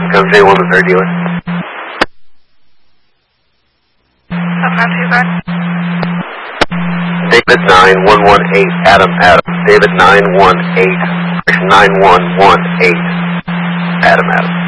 Come J1 the third dealer. That's not too bad. David 9118, Adam. David 918, 9118, Adam.